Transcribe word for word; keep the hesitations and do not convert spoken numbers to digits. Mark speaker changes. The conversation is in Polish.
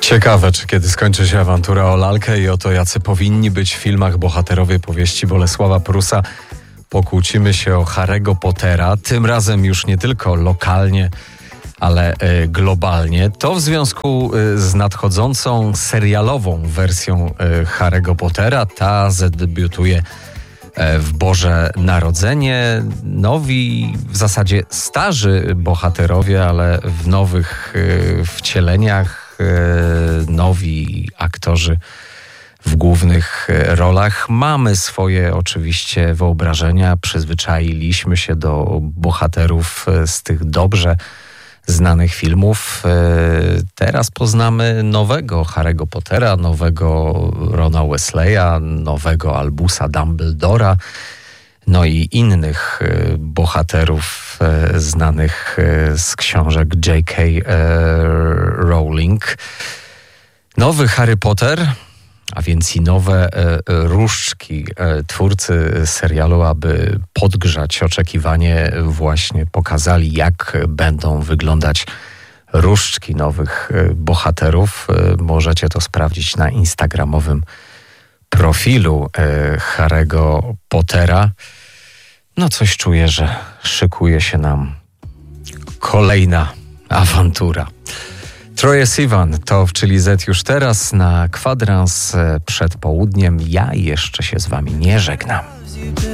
Speaker 1: Ciekawe, czy kiedy skończy się awantura o lalkę i o to, jacy powinni być w filmach bohaterowie powieści Bolesława Prusa, pokłócimy się o Harry'ego Pottera, tym razem już nie tylko lokalnie, ale y, globalnie. To w związku y, z nadchodzącą serialową wersją y, Harry'ego Pottera. Ta zadebiutuje y, w Boże Narodzenie. Nowi, w zasadzie starzy bohaterowie, ale w nowych y, wcieleniach. Nowi aktorzy w głównych rolach. Mamy swoje oczywiście wyobrażenia, przyzwyczailiśmy się do bohaterów z tych dobrze znanych filmów. Teraz poznamy nowego Harry'ego Pottera, nowego Rona Wesleya, nowego Albusa Dumbledora, no i innych bohaterów znanych z książek J K Rowling. Nowy Harry Potter, a więc i nowe różdżki. Twórcy serialu, aby podgrzać oczekiwanie, właśnie pokazali, jak będą wyglądać różdżki nowych bohaterów. Możecie to sprawdzić na instagramowym profilu e, Harry'ego Pottera. No coś czuję, że szykuje się nam kolejna awantura. Troye Sivan to w Czyli Z już teraz na kwadrans przed południem. Ja jeszcze się z wami nie żegnam.